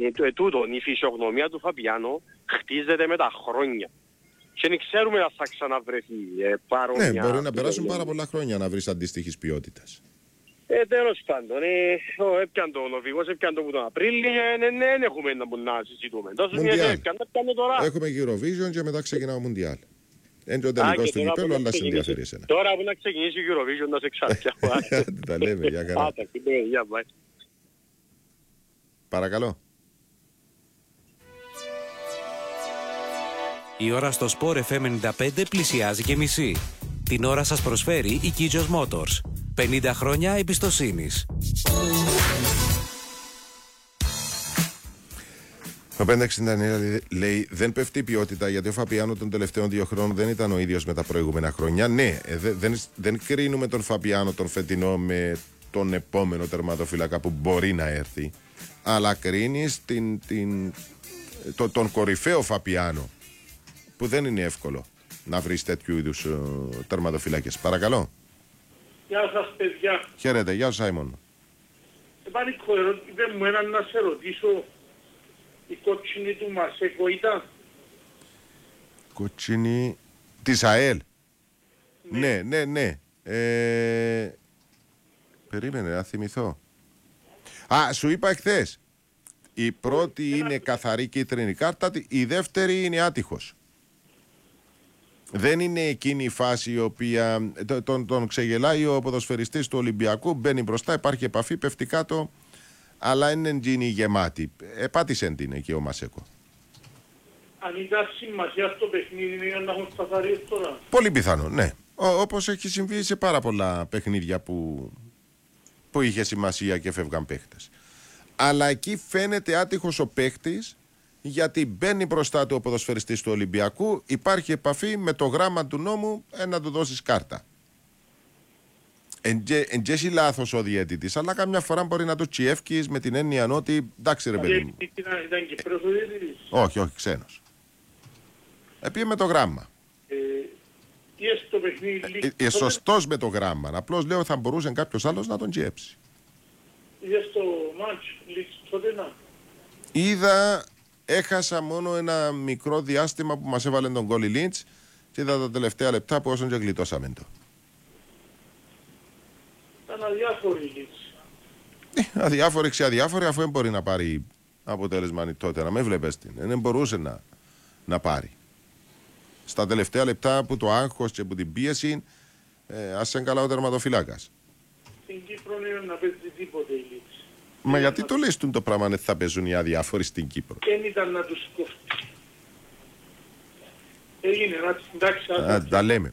η φυσιογνωμία του Φαπιάνο χτίζεται με τα χρόνια. Και δεν ξέρουμε αν θα ξαναβρεθεί παρόμοια. Ναι, μπορεί να περάσουν πάρα πολλά χρόνια να βρεις αντίστοιχης ποιότητας. Τέλος πάντων, έπιαν τον οδηγός, έπιαν τον τον Απρίλιο, δεν έχουμε να συζητούμε. Τόσο μια έπιαν τώρα. Έχουμε Eurovision και μετά ξεκινάω Μουντιάλ. Είναι το τελικό του κυπέλλου, αλλά σε ενδιαφέρει εσένα. Τώρα που να ξεκινήσει η Eurovision να σε ξαπιά. Τα λέμε, για καλά. Παρακαλώ. Η ώρα στο Sport FM 95 πλησιάζει και μισή. Την ώρα σας προσφέρει η Kijos Motors. 50 χρόνια εμπιστοσύνης. Ο 569 λέει δεν πέφτει η ποιότητα γιατί ο Φαπιάνο των τελευταίων 2 χρόνων δεν ήταν ο ίδιος με τα προηγούμενα χρόνια. Ναι, δεν κρίνουμε τον Φαπιάνο τον φετινό με τον επόμενο τερματοφύλακα που μπορεί να έρθει, αλλά κρίνεις τον κορυφαίο Φαπιάνο που δεν είναι εύκολο να βρεις τέτοιου είδους τερματοφύλακες. Παρακαλώ. Γεια σας παιδιά. Χαίρετε, γεια σου Σάιμον. Πανικό ερώτημα μου έναν να σε ρωτήσω, η κότσινη του Μασέκο ήταν? Κότσινη της ΑΕΛ. Ναι. Περίμενε να θυμηθώ. Σου είπα εχθές. Η πρώτη είναι καθαρή κίτρινη κάρτα, η δεύτερη είναι άτυχος. Δεν είναι εκείνη η φάση η οποία τον ξεγελάει ο ποδοσφαιριστής του Ολυμπιακού, μπαίνει μπροστά, υπάρχει επαφή, πέφτει κάτω, αλλά είναι εκείνη γεμάτη. Πάτησε την εκεί ο Μασέκο. Αν ήταν σημασία στο παιχνίδι είναι να έχουν σταθαρίες τώρα. Πολύ πιθανό, ναι. Όπως έχει συμβεί σε πάρα πολλά παιχνίδια που είχε σημασία και φεύγαν παίχτες. Αλλά εκεί φαίνεται άτυχος ο παίχτης, γιατί μπαίνει μπροστά του ο ποδοσφαιριστής του Ολυμπιακού, υπάρχει επαφή με το γράμμα του νόμου να του δώσεις κάρτα. Εν έχει λάθος ο διαιτητής, αλλά καμιά φορά μπορεί να το τσιεύκεις με την έννοια ότι εντάξει ρε παιδί μου. Ήταν Κυπρός ο διαιτητής? Όχι, ξένος. Πήγε με το γράμμα. Στο παιχνίδι σωστός με το γράμμα. Απλώς λέω θα μπορούσε κάποιος άλλος να τον τσιέψει. Είδες το μάτς τότε να? Είδα, έχασα μόνο ένα μικρό διάστημα που μας έβαλε τον γκολ η Λίντς και είδα τα τελευταία λεπτά που όσον και γλιτώσαμε το. Ήταν αδιάφορη η Λίντς. Αδιάφορη ξεαδιάφορη, αφού δεν μπορεί να πάρει αποτέλεσμα ανοιχτότερα. Με βλέπεις την. Δεν μπορούσε να πάρει. Στα τελευταία λεπτά που το άγχος και που την πίεση ας είναι καλά ο τερματοφυλάκας. Στην Κύπρο είναι να παίζει τίποτε η Λίντς. Μα γιατί το λες το πράγμα ότι θα παίζουν οι αδιάφοροι στην Κύπρο? Δεν ήταν να τους κόφτει. Έγινε να τους εντάξει. Τα λέμε.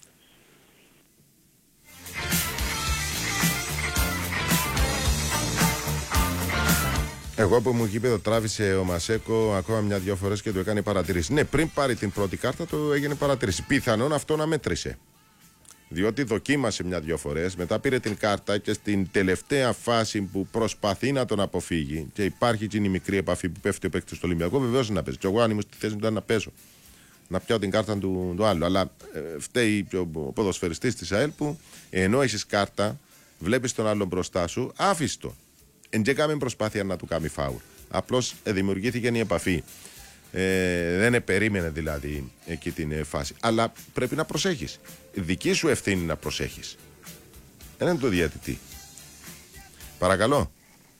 Εγώ που μου γήπεδο τράβησε ο Μασέκο ακόμα 1-2 φορές και του έκανε παρατήρηση. Ναι, πριν πάρει την πρώτη κάρτα του έγινε παρατήρηση. Πιθανόν αυτό να μέτρησε. Διότι δοκίμασε 1-2 φορές, μετά πήρε την κάρτα και στην τελευταία φάση που προσπαθεί να τον αποφύγει και υπάρχει εκείνη η μικρή επαφή που πέφτει ο παίκτης του Ολυμπιακού, βεβαίως να παίζει. Και εγώ αν ήμουν στη θέση μου ήταν να παίζω. Να πιάω την κάρτα του άλλου. Αλλά φταίει ο ποδοσφαιριστής της ΑΕΛ που ενώ έχεις κάρτα, βλέπεις τον άλλον μπροστά σου, άφησε το. Εν και κάμε προσπάθεια να του κάνει φάουλ. Απλώς δημιουργήθηκε η επαφή. Δεν περίμενε δηλαδή εκεί την φάση. Αλλά πρέπει να προσέχεις. Δική σου ευθύνη να προσέχεις. Δεν είναι το διαιτητή. Παρακαλώ.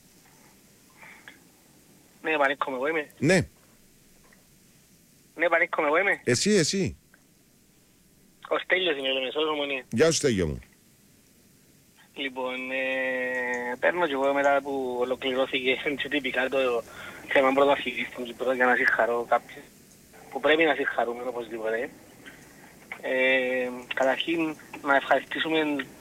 Ναι, Πανίκο, εγώ είμαι. Ναι. Ναι, Πανίκο, εγώ είμαι. Εσύ. Ο Στέλιος είναι, λέμε, σώζω μονή. Γεια σου Στέλιο μου. Λοιπόν, παίρνω και εγώ μετά που ολοκληρώθηκε και τυπικά το θέμα πρωταθλητή στην Κύπρο για να συγχαρώ κάποιους που πρέπει να συγχαρούμε οπωσδήποτε. Καταρχήν να ευχαριστήσουμε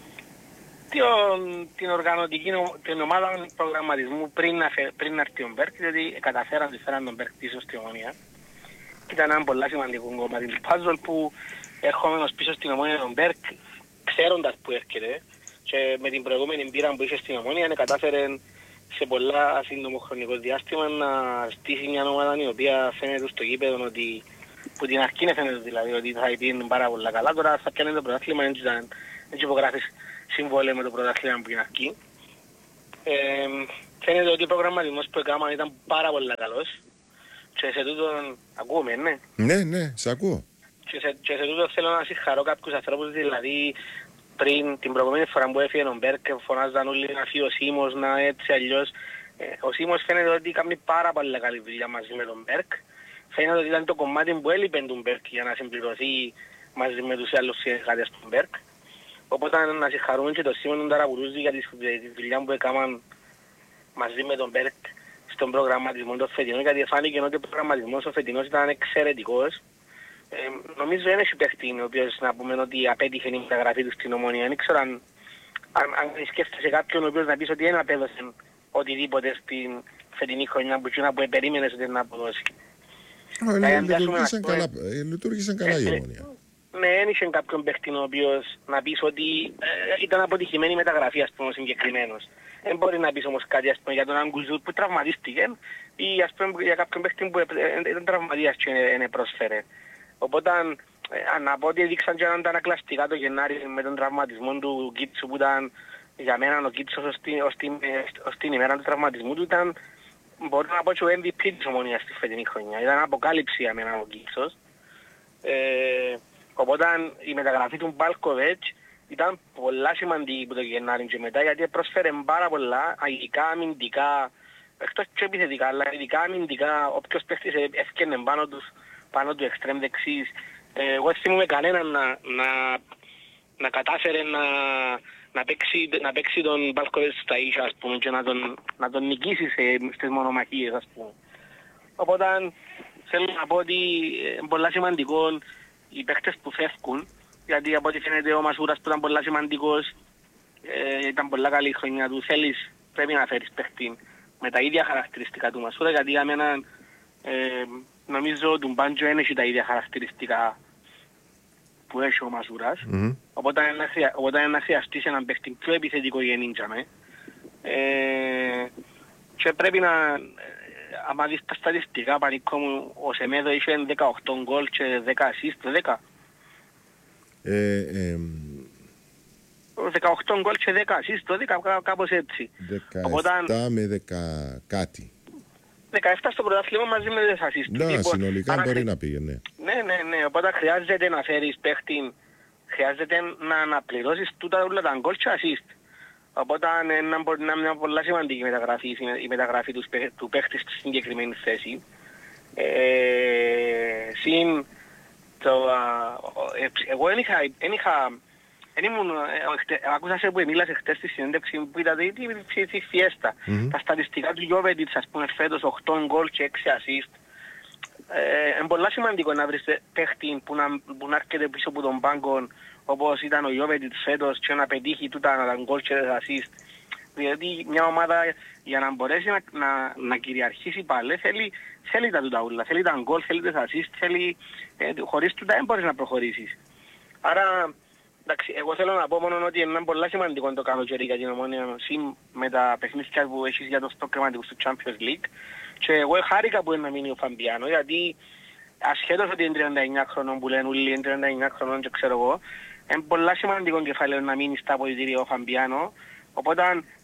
την οργανωτική την ομάδα προγραμματισμού πριν να έρθει ο Μπέρκ, διότι καταφέραν και φέραν τον Μπέρκ πίσω στη Ομόνια. Ήταν ένα πολύ σημαντικό κομμάτι του puzzle που ερχόμενος πίσω στην Ομόνια τον Μπέρκ, ξέροντας που έρχεται και με την προηγούμενη πείρα που είχε στην Ομόνια, κατάφερε σε πολλά σύντομο χρονικό διάστημα να στήσει μια ομάδα η οποία φαίνεται στο γήπεδο ότι που την αρχή φαίνεται δηλαδή ότι θα υπήρχε πάρα πολλά καλά. Τώρα θα πιάνει το πρωτάθλημα, δεν υπογράφεις συμβόλαιο με το πρωτάθλημα που είναι αρχή. Φαίνεται ότι ο προγραμματισμός που έκαναν ήταν πάρα πολύ καλός. Και σε τούτον ακούμε, ναι. Ναι, σε ακούω. Και σε τούτο θέλω να συγχαρώ κάποιους ανθρώπους, δηλαδή πριν την προηγούμενη φορά που έφυγε ο Μπέρκ φωνάζαν όλοι να φύγει ο Σίμος, να έτσι αλλιώς. Ο Σίμος φαίνεται ότι κάνει πάρα πολύ καλή δουλειά μαζί με τον Μπέρκ. Φαίνεται ότι ήταν το κομμάτι που έλειπε τον Μπέρκ για να συμπληρωθεί μαζί με τους άλλους συνεργάτες του Μπέρκ. Οπότε να συγχαρούμε και τον Σίμον τον Ταραπουλούζη για τη δουλειά που έκαναν μαζί με τον Μπέρκ στον προγραμματισμό των φετινών, γιατί φάνηκε ότι ο προγραμματισμός ο φετινός ήταν εξαιρετικός. Νομίζω δεν έχει παίχτη ο οποίος να πούμε ότι απέτυχε η μεταγραφή του στην Ομόνια. Δεν ξέρω αν σκέφτεσαι κάποιον ο οποίος να πεις ότι δεν απέδωσε οτιδήποτε στην φετινή χρονιά που περίμενες ότι να αποδώσει. Λειτουργήσαν καλά η Ομόνια. Ναι, δεν είχε κάποιον παίχτη ο οποίος να πεις ότι ήταν αποτυχημένη η μεταγραφή, ας πούμε, συγκεκριμένος. Δεν μπορεί να πεις όμως κάτι, ας πούμε, για τον Αγκουζούτ που τραυματίστηκε ή, ας πούμε, για κάποιον παίχτη που ήταν τραυματίας και δεν προσφέρε. Οπότε, να πω ότι έδειξαν και έναν ανακλαστικά το Γενάρη με τον τραυματισμό του Κίτσου, που ήταν για μένα ο Κίτσος ως την ημέρα του τραυματισμού του ήταν, μπορώ να πω, και ο MVP της Ομόνιας στη φετινή χρονιά. Ήταν αποκάλυψη για μένα ο Κίτσος. Οπότε η μεταγραφή του Μπάλκοβετς ήταν πολλά σημαντική που το Γενάρη και μετά, γιατί πρόσφερε πάρα πολλά, ειδικά αμυντικά, εκτός και επιθετικά, αλλά ειδικά αμυντικά, όποιος παίχτης έφκαινε πάνω του εξτρέμ δεξής. Εγώ θυμούμαι κανέναν να κατάφερε να παίξει τον Μπάλκοβετς στα ίσια, ας πούμε, και να τον νικήσει στις μονομαχίες, ας πούμε. Οπότε θέλω να πω ότι είναι πολλά σημαντικό οι παίχτες που φεύγουν, γιατί από ό,τι φαίνεται ο Μασούρας που ήταν πολλά σημαντικός, ήταν πολλά καλή χρονιά του. Θέλεις, πρέπει να φέρεις παίχτη με τα ίδια χαρακτηριστικά του Μασούρα, γιατί για μένα νομίζω ότι ο Μπάντζο δεν έχει τα ίδια χαρακτηριστικά που έχει ο Μασούρας. Οπότε να χρειαστείς έναν παίχτη πιο επιθετικό γεννήτσαμε. Και πρέπει να... άμα δεις τα στατιστικά, Πανίκο μου, ο Σεμέδο είχε 18 γκολ και 10 assist, 10. 18 γκολ και 10 assist, 10 κάπως έτσι. 17 με 10 κάτι. 17 στο πρωτάθλημα μαζί με 10 assist. Ναι, συνολικά μπορεί να πήγαινε. Ναι, οπότε χρειάζεται να φέρεις παίχτη, χρειάζεται να αναπληρώσεις τούτα όλα τα γκολ και assist. Οπότε μπορεί να είναι μια πολλά σημαντική η μεταγραφή του παίχτη στη συγκεκριμένη θέση. Εγώ άκουσα σε που μίλασε χτες στη συνέντευξη που είδατε τη φιέστα. Τα στατιστικά του Γιώβετιτς, ας πούμε, φέτος 8 γκολ και 6 assist. Είναι πολλά σημαντικό να βρεις παίχτη που να έρχεται πίσω από τον πάγκο, όπως ήταν ο Γιώβετιτς φέτος, και να πετύχει τούτα τα γκολ και τα assist. Δηλαδή μια ομάδα για να μπορέσει να κυριαρχήσει πάλι θέλει τα τούτα ούλα, θέλει τα γκολ, θέλει τα assist, χωρίς τούτα δεν μπορείς να προχωρήσεις. Άρα, εντάξει, εγώ θέλω να πω μόνο ότι είναι πολύ σημαντικό το καλοκαίρι για την Ομόνια με τα παιχνίδια που έχεις για το στόκρεματικό του Champions League. Και εγώ χάρηκα που είναι να μείνει ο Φαμπιάνο, γιατί ασχέτως ότι είναι 39 χρονών που λένε όλοι, είναι 39 χρονών και ξέρω εγώ, είναι πολύ σημαντικό κεφάλαιο να μείνει στα αποδυτήρια ο Φαμπιάνο. Οπότε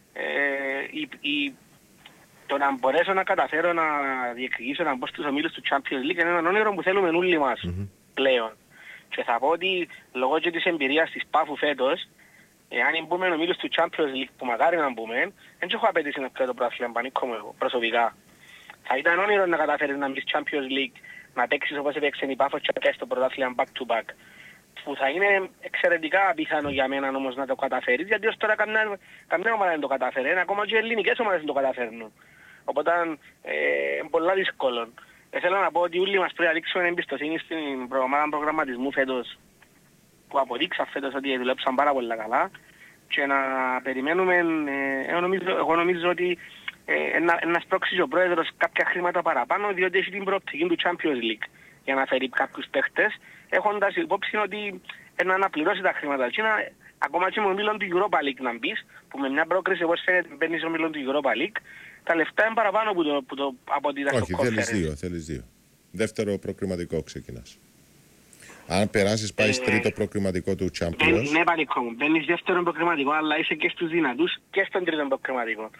το να μπορέσω να καταφέρω να διεκδικήσω να μπω στους ομίλους του Champions League είναι ένα όνειρο που θέλουμε όλοι μας πλέον. Και θα πω ότι λόγω και της εμπειρίας της Πάφου φέτος, εάν μπούμε ομίλους του Champions League που μακάρι να μπούμε, δεν έχω απαιτήσει να πιω το πρωτάθλημα, Πανίκο μου εγώ προσωπικά. Θα ήταν όνειρο να καταφέρεις να μπεις Champions League, να παίξεις όπως έπαιξε η Πάφος και στο πρωτάθλημα back to back. Που θα είναι εξαιρετικά απίθανο για μένα όμως να το καταφέρεις, γιατί ως τώρα καμιά ομάδα δεν το καταφέρει, ακόμα και οι ελληνικές ομάδες δεν το καταφέρνουν. Οπότε είναι πολλά δύσκολο. Θέλω να πω ότι όλοι μας πρέπει να δείξουμε εμπιστοσύνη στην ομάδα προγραμματισμού φέτος, που αποδείξα φέτος ότι δουλέψαν πάρα πολύ καλά, και να περιμένουμε, εγώ νομίζω ότι να σπρώξει ο πρόεδρος κάποια χρήματα παραπάνω, διότι έχει την προοπτική του Champions League για να φέρει κάποιους παίχτες, έχοντας υπόψη ότι να αναπληρώσει τα χρήματα. Ακόμα και με ο μήλον του Europa League να μπεις, που με μια πρόκριση όπως φαίνεται μπαίνεις ο μήλον του Europa League, τα λεφτά είναι παραπάνω από ό,τι ήταν στο Conference. Όχι, θέλεις δύο. Δεύτερο προκριματικό ξεκινάς. Αν περάσεις πάει τρίτο προκριματικό του Champions. Ναι, Πανίκο μου, μπαίνεις δεύτερο προκριματικό, αλλά είσαι και στους δυνατούς και στον τρίτο προκριματικό.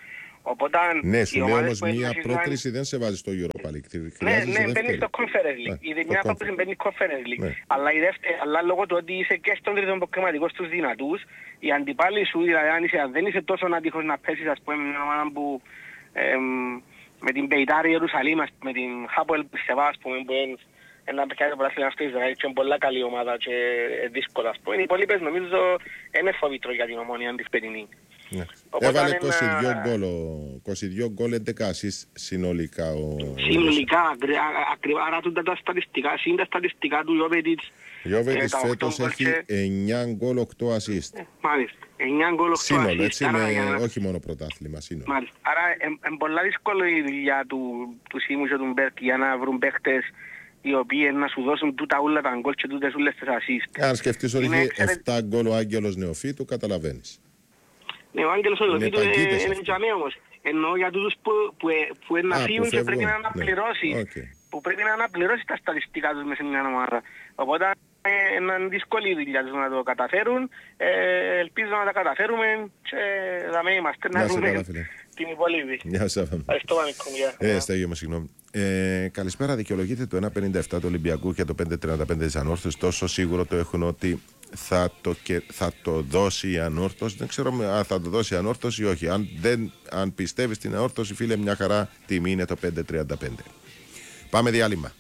Οπότε, ναι, σου λέει όμως μία πρόκριση δεν σε βάζει στο Europa League. Ναι, μπαίνει στο Conference League. Η μια πρόκριση μπαίνει στο Conference League. Αλλά λόγω του ότι είσαι και στον τρίτο προκριματικό στους δυνατούς, οι αντιπάλοι σου, δηλαδή αν δεν είσαι τόσο άτυχος να πέσεις, ας πούμε, μια ομάδα που με την Πεϊτάρ Ιερουσαλήμ, με την Χάπολ Μπισεβά, ας πούμε, που είναι ένα παιχνίδι που πρωτάθλημα στο Ισραήλ και είναι πολλά καλή ομάδα και δύσκολα, ας πούμε. Οι υπόλοιπες νομίζω είναι φοβήτρο για την Ομόνια της Περινή. Ναι. Έβαλε 22 γκολ 11 ασίστ συνολικά. Συνολικά, ακριβά, άρα τούτα τα στατιστικά, είναι τα στατιστικά του Ιωβετίτς. Ιωβετίτς φέτος έχει 9 γκολ 8 ασίστ. Μάλιστα, 9 γκολ 8 ασίστ. Σύνολο, έτσι είναι, όχι μόνο πρωτάθλημα, σύνολο. Μάλιστα, άρα είναι πολλά δύσκολο η δουλειά του Σίμου και του Μπέρκ για να βρουν παίχτες οι οποίοι να σου δώσουν τούτα ούλα τα γκολ και τούτες ούλες τις ασίστ. Αν σκεφτείς ότι έχει 7 γκολ ο Άγγελος Νεοφύτου, καταλαβαίνεις. Ναι, ο Άγγελος Νεοφύτου είναι τζαμί όμως. Εννοώ για τούτους που να φύγουν και πρέπει να αναπληρώσει. Που πρέπει να αναπληρώσει τα στατιστικά τους μέσα σε μια ομάδα. Οπότε είναι δύσκολη η δουλειά τους να το καταφέρουν. Ελπίζω να τα καταφέρουμε και θα με είμαστε να δούμε την υπόλοιπη. Γεια σας. Ευχαριστώ Πανικό. Στέγιο μου, συγγνώμη. Καλησπέρα, δικαιολογείται το 1.57 του Ολυμπιακού και το 5.35 της Ανόρθωσης. Τόσο σίγουρο το έχουν ότι θα το δώσει η Ανόρθωση. Δεν ξέρω αν θα το δώσει η Ανόρθωση ή όχι. Αν πιστεύεις στην Ανόρθωση, φίλε, μια χαρά τιμή είναι το 5.35. Πάμε διάλειμμα.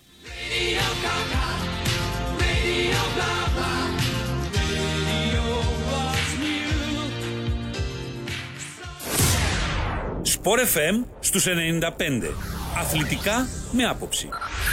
Sport FM στους 95. Αθλητικά με άποψη.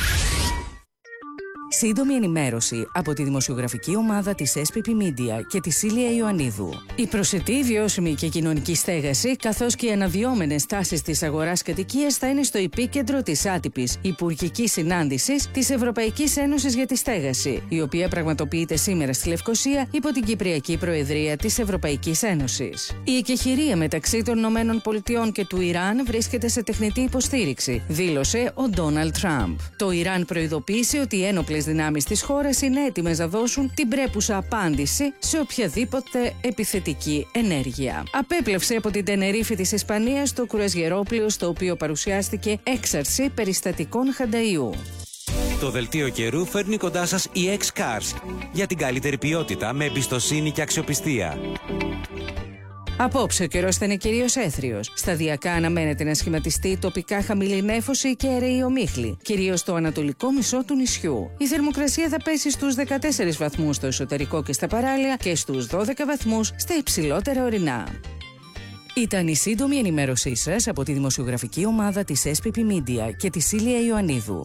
Σύντομη ενημέρωση από τη δημοσιογραφική ομάδα της SPP Media και τη Σίλια Ιωαννίδου. Η προσιτή, βιώσιμη και κοινωνική στέγαση, καθώς και οι αναδυόμενες τάσεις της αγοράς κατοικίας θα είναι στο επίκεντρο της άτυπης υπουργικής συνάντησης της Ευρωπαϊκής Ένωσης για τη Στέγαση, η οποία πραγματοποιείται σήμερα στη Λευκοσία υπό την Κυπριακή Προεδρία της Ευρωπαϊκής Ένωσης. Η εκεχηρία μεταξύ των ΗΠΑ και του Ιράν βρίσκεται σε τεχνητή υποστήριξη, δήλωσε ο Ντόναλντ Τραμπ. Το Ιράν προειδοποίησε ότι οι ένοπλες δυνάμεις της χώρας είναι έτοιμες να δώσουν την πρέπουσα απάντηση σε οποιαδήποτε επιθετική ενέργεια. Απέπλευσε από την Τενερίφη της Ισπανίας το κρουαζιερόπλοιο στο οποίο παρουσιάστηκε έξαρση περιστατικών χανταϊού. Το δελτίο καιρού φέρνει κοντά σας η X-Cars για την καλύτερη ποιότητα με εμπιστοσύνη και αξιοπιστία. Απόψε ο καιρός θα είναι κυρίως έθριος. Σταδιακά αναμένεται να σχηματιστεί τοπικά χαμηλή νέφωση και αιρεή ομίχλη, κυρίως στο ανατολικό μισό του νησιού. Η θερμοκρασία θα πέσει στους 14 βαθμούς στο εσωτερικό και στα παράλια και στους 12 βαθμούς στα υψηλότερα ορεινά. Ήταν η σύντομη ενημέρωσή σας από τη δημοσιογραφική ομάδα της SPP Media και τη Σίλια Ιωαννίδου.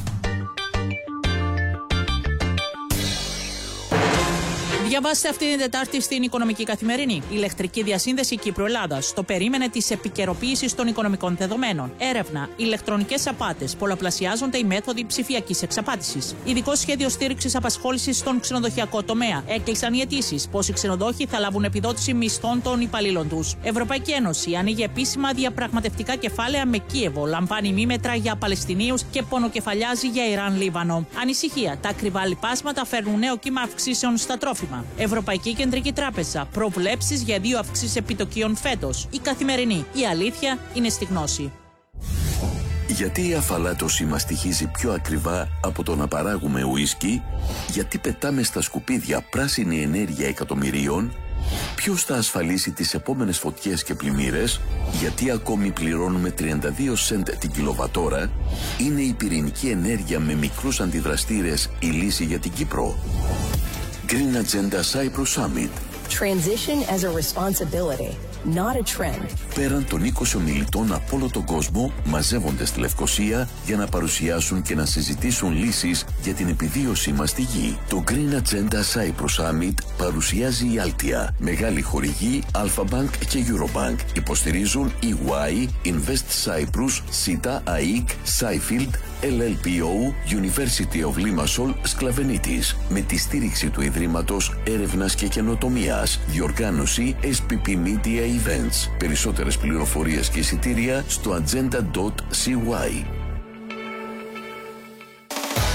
Διαβάστε αυτή την Τετάρτη στην Οικονομική Καθημερινή. Η ηλεκτρική διασύνδεση Κύπρου-Ελλάδας το περίμενε τη επικαιροποίηση των οικονομικών δεδομένων. Έρευνα. Ηλεκτρονικές απάτες. Πολλαπλασιάζονται οι μέθοδοι ψηφιακής εξαπάτησης. Ειδικό σχέδιο στήριξης απασχόλησης στον ξενοδοχειακό τομέα. Έκλεισαν οι αιτήσεις πως οι ξενοδόχοι θα λάβουν επιδότηση μισθών των υπαλλήλων τους. Ευρωπαϊκή Ένωση ανοίγει επίσημα διαπραγματευτικά κεφάλαια με Κίεβο. Λαμβάνει μήμετρα για Παλαιστινίους και πονοκεφαλιάζει για Ιράν-Λίβανο. Ανησυχία. Τα ακριβά λιπάσματα φέρνουν νέο κύμα αυξήσεων στα τρόφιμα. Ευρωπαϊκή Κεντρική Τράπεζα. Προβλέψεις για 2 αυξήσεις επιτοκίων φέτος. Η Καθημερινή. Η αλήθεια είναι στη γνώση. Γιατί η αφαλάτωση μας στοιχίζει πιο ακριβά από το να παράγουμε ουίσκι? Γιατί πετάμε στα σκουπίδια πράσινη ενέργεια εκατομμυρίων? Ποιος θα ασφαλίσει τις επόμενες φωτιές και πλημμύρες? Γιατί ακόμη πληρώνουμε 32 σεντ την κιλοβατόρα? Είναι η πυρηνική ενέργεια με μικρούς αντιδραστήρες η λύση για την Κύπρο? Green Agenda Cyprus Summit. Transition as a responsibility, not a trend. Πέραν των 20 ομιλητών από όλο τον κόσμο μαζεύονται στη Λευκοσία για να παρουσιάσουν και να συζητήσουν λύσεις για την επιβίωσή μας στη γη. Το Green Agenda Cyprus Summit παρουσιάζει η Altia, μεγάλη χορηγή Alpha Bank και Eurobank. Υποστηρίζουν EY, Invest Cyprus, SITA, AIC, Seifield, LLPO, University of Limassol, Sklavenidis, με τη στήριξη του Ιδρύματος Έρευνας και Καινοτομίας. Διοργάνωση SPP Media Events. Περισσότερες πληροφορίες και εισιτήρια στο agenda.cy.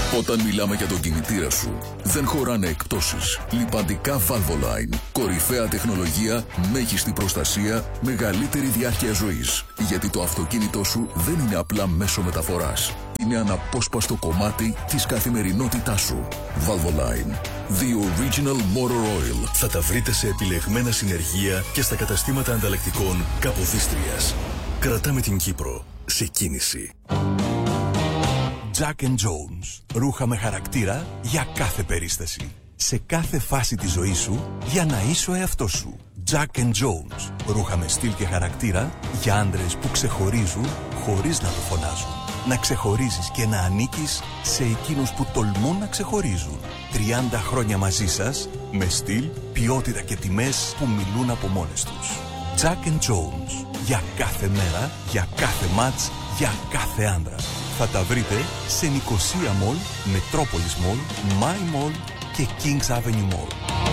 Όταν μιλάμε για τον κινητήρα σου, δεν χωράνε εκπτώσεις. Λιπαντικά Valvoline. Κορυφαία τεχνολογία, μέγιστη προστασία, μεγαλύτερη διάρκεια ζωής. Γιατί το αυτοκίνητό σου δεν είναι απλά μέσο μεταφοράς. Είναι αναπόσπαστο κομμάτι της καθημερινότητάς σου. Valvoline. The Original Motor Oil. Θα τα βρείτε σε επιλεγμένα συνεργεία και στα καταστήματα ανταλλακτικών Καποδίστριας. Κρατάμε την Κύπρο σε κίνηση. Jack & Jones. Ρούχα με χαρακτήρα για κάθε περίσταση. Σε κάθε φάση της ζωής σου για να είσαι ο εαυτός σου. Jack & Jones. Ρούχα με στυλ και χαρακτήρα για άντρες που ξεχωρίζουν χωρίς να το φωνάζουν. Να ξεχωρίζεις και να ανήκεις σε εκείνους που τολμούν να ξεχωρίζουν. 30 χρόνια μαζί σας με στυλ, ποιότητα και τιμές που μιλούν από μόνες τους. Jack & Jones. Για κάθε μέρα, για κάθε μάτς, για κάθε άντρα. Θα τα βρείτε σε Νικοσία Mall, Metropolis Mall, My Mall και Kings Avenue Mall.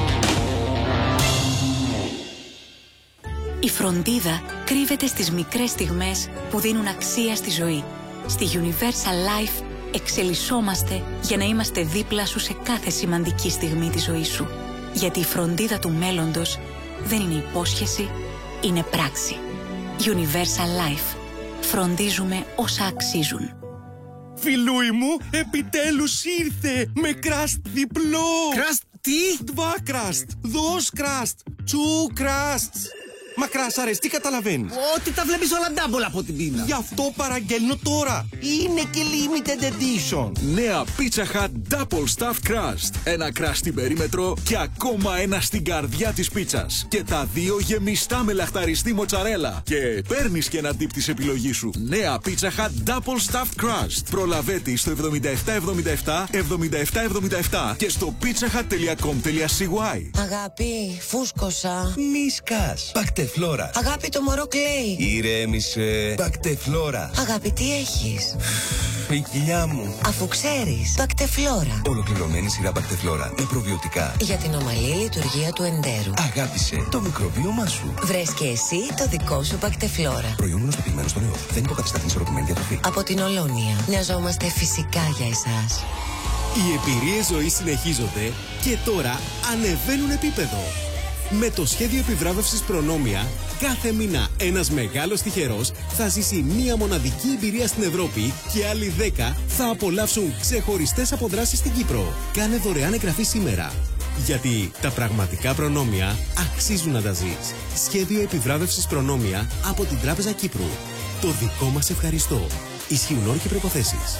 Η φροντίδα κρύβεται στις μικρές στιγμές που δίνουν αξία στη ζωή. Στη Universal Life εξελισσόμαστε για να είμαστε δίπλα σου σε κάθε σημαντική στιγμή της ζωής σου. Γιατί η φροντίδα του μέλλοντος δεν είναι υπόσχεση, είναι πράξη. Universal Life. Φροντίζουμε όσα αξίζουν. Φιλούι μου, επιτέλους ήρθε με κραστ διπλό. Κραστ τι? Dva κραστ, dos κραστ, two κραστ. Μα κράσαρες, τι καταλαβαίνεις? Ότι τα βλέπεις όλα ντάμπολ από την πείνα. Γι' αυτό παραγγέλνω τώρα. Είναι και limited edition. Νέα Pizza Hut Double Stuffed Crust. Ένα κραστ στην περίμετρο και ακόμα ένα στην καρδιά της πίτσας. Και τα δύο γεμιστά με λαχταριστή μοτσαρέλα. Και παίρνεις και ένα dip της επιλογής σου. Νέα Pizza Hut Double Stuffed Crust. Προλαβέτη στο 7777 7777 και στο pizzahut.com.cy. Αγάπη, φούσκωσα. Μη σκάς. Μπακτεφλόρα. Αγάπη, το μωρό κλαίει. Ηρέμησε. Μπακτεφλόρα. Αγάπη, τι έχεις? Η κοιλιά μου. Αφού ξέρεις, Μπακτεφλόρα. Ολοκληρωμένη σειρά Μπακτεφλόρα με προβιωτικά. Για την ομαλή λειτουργία του εντέρου. Αγάπησε το μικροβίωμά σου. Βρες και εσύ το δικό σου Μπακτεφλόρα. Προϊόν γνωστοποιημένο στον ΕΟΦ. Δεν υποκαθιστά την ισορροπημένη διατροφή. Από την Ολόνια. Μοιαζόμαστε φυσικά για εσάς. Οι εμπειρίες ζωής συνεχίζονται και τώρα ανεβαίνουν επίπεδο. Με το σχέδιο επιβράβευσης Προνόμια, κάθε μήνα ένας μεγάλος τυχερός θα ζήσει μία μοναδική εμπειρία στην Ευρώπη και άλλοι 10 θα απολαύσουν ξεχωριστές αποδράσεις στην Κύπρο. Κάνε δωρεάν εγγραφή σήμερα. Γιατί τα πραγματικά προνόμια αξίζουν να τα ζεις. Σχέδιο επιβράβευσης Προνόμια από την Τράπεζα Κύπρου. Το δικό μας ευχαριστώ. Ισχύουν όροι και προϋποθέσεις.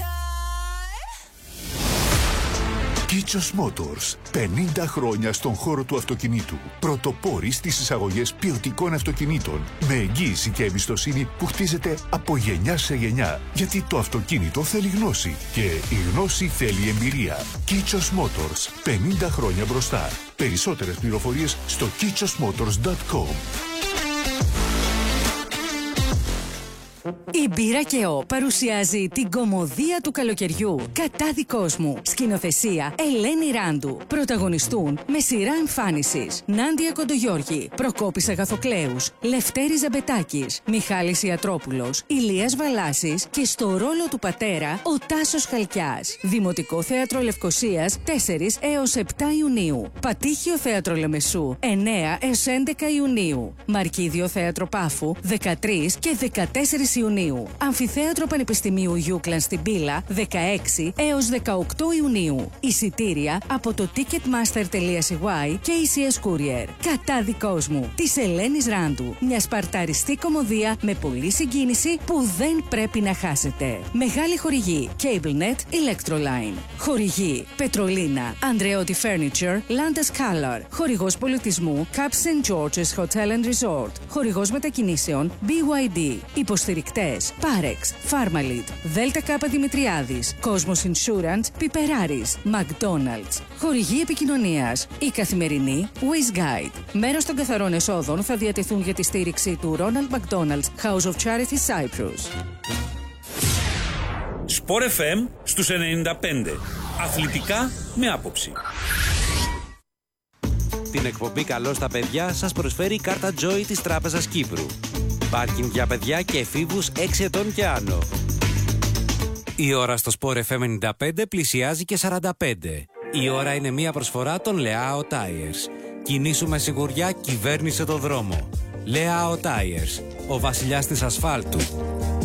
Kichos Motors. 50 χρόνια στον χώρο του αυτοκινήτου. Πρωτοπόροι στις εισαγωγές ποιοτικών αυτοκινήτων. Με εγγύηση και εμπιστοσύνη που χτίζεται από γενιά σε γενιά. Γιατί το αυτοκίνητο θέλει γνώση. Και η γνώση θέλει εμπειρία. Kichos Motors. 50 χρόνια μπροστά. Περισσότερες πληροφορίες στο kichosmotors.com. Η Μπύρα και Ο παρουσιάζει την κωμωδία του καλοκαιριού. Κατάδικος μου. Σκηνοθεσία Ελένη Ράντου. Πρωταγωνιστούν με σειρά εμφάνισης Νάντια Κοντογιώργη, Προκόπης Αγαθοκλέους, Λευτέρης Ζαμπετάκης, Μιχάλης Ιατρόπουλος, Ηλίας Βαλάσης και στο ρόλο του πατέρα ο Τάσος Χαλκιάς. Δημοτικό Θέατρο Λευκωσίας 4 έως 7 Ιουνίου. Πατήχιο Θέατρο Λεμεσού 9 έως 11 Ιουνίου. Μαρκίδιο Θέατρο Πάφου 13 και 14 Ιουνίου. Αμφιθέατρο Πανεπιστημίου Γιούκλαν στην Πύλα 16 έως 18 Ιουνίου. Εισιτήρια από το ticketmaster.cy και ECS Courier. Κατάδικος μου της Ελένης Ράντου. Μια σπαρταριστή κωμωδία με πολλή συγκίνηση που δεν πρέπει να χάσετε. Μεγάλη χορηγή CableNet Electroline. Χορηγή Πετρολίνα, Andreotti Furniture, Landas Color. Χορηγός πολιτισμού Cap St. George's Hotel and Resort. Χορηγός μετακινήσεων BYD. Υποστηρικτές Parex, Pharmalid, Δέλτα Κάπα Δημητριάδης, Cosmos Insurance, Πιπεράρης, McDonald's. Χορηγή επικοινωνίας Η Καθημερινή, Waze Guide. Μέρος των καθαρών εσόδων θα διατεθούν για τη στήριξη του Ronald McDonald's House of Charity Cyprus. Sport FM στους 95. Αθλητικά με άποψη. Την εκπομπή «Καλό στα παιδιά» σας προσφέρει η κάρτα Joy της Τράπεζας Κύπρου. Πάρκινγκ για παιδιά και εφήβους 6 ετών και άνω. Η ώρα στο Sport FM 95 πλησιάζει και 45. Η ώρα είναι μια προσφορά των Leao Tires. Κινήσου με σιγουριά, κυβέρνησε το δρόμο. Leao Tires, ο βασιλιάς της ασφάλτου.